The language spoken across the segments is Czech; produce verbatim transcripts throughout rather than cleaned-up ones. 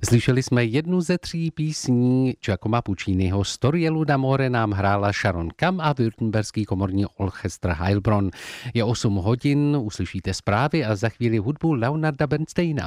Slyšeli jsme jednu ze tří písní Giacomo Pucciniho Storiello d'amore nám hrála Sharon Kam a württemberský komorní orchestr Heilbronn. Je osm hodin, uslyšíte zprávy a za chvíli hudbu Leonarda Bernsteina.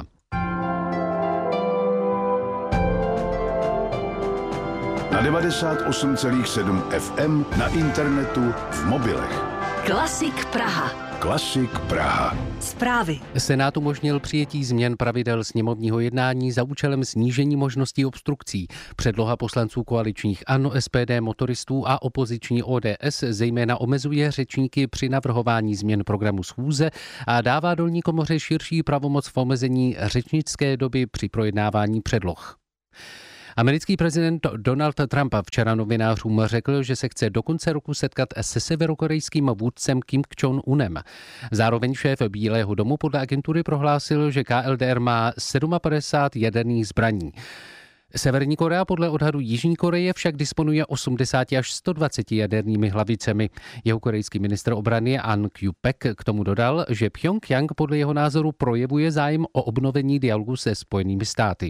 Na devadesát osm celá sedm F M, na internetu, v mobilech. Klasik Praha. Klasik Praha. Zprávy. Senát umožnil přijetí změn pravidel sněmovního jednání za účelem snížení možností obstrukcí. Předloha poslanců koaličních ANO, S P D, motoristů a opoziční O D S zejména omezuje řečníky při navrhování změn programu schůze a dává dolní komoře širší pravomoc v omezení řečnické doby při projednávání předloh. Americký prezident Donald Trump včera novinářům řekl, že se chce do konce roku setkat se severokorejským vůdcem Kim Jong-unem. Zároveň šéf Bílého domu podle agentury prohlásil, že K L D R má padesát sedm jaderných zbraní. Severní Korea podle odhadu Jižní Koreje však disponuje osmdesát až sto dvacet jadernými hlavicemi. Jeho korejský ministr obrany An Kyu-pek k tomu dodal, že Pchjongjang podle jeho názoru projevuje zájem o obnovení dialogu se Spojenými státy.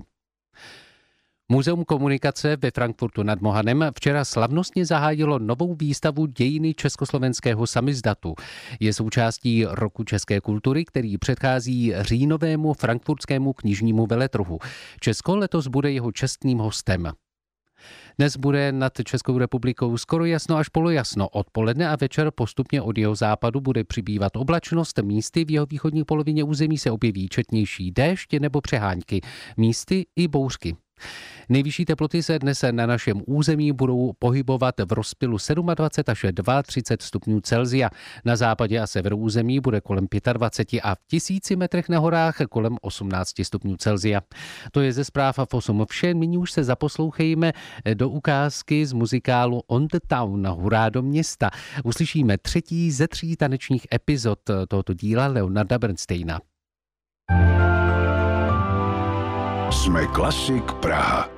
Muzeum komunikace ve Frankfurtu nad Mohanem včera slavnostně zahájilo novou výstavu Dějiny československého samizdatu. Je součástí roku české kultury, který předchází říjnovému frankfurtskému knižnímu veletrhu. Česko letos bude jeho čestným hostem. Dnes bude nad Českou republikou skoro jasno až polojasno. Odpoledne a večer postupně od jeho západu bude přibývat oblačnost. Místy v jeho východní polovině území se objeví četnější déšť nebo přehánky. Místy i bouřky. Nejvyšší teploty se dnes na našem území budou pohybovat v rozptylu dvacet sedm až třicet dva stupňů Celsia. Na západě a severu území bude kolem dvacet pět a v tisíci metrech na horách kolem osmnáct stupňů Celsia. To je ze zpráv v osm vše. Nyní už se zaposlouchejme do ukázky z muzikálu On the Town, Hurá do města. Uslyšíme třetí ze tří tanečních epizod tohoto díla Leonarda Bernsteina. Jsme Klasik Praha.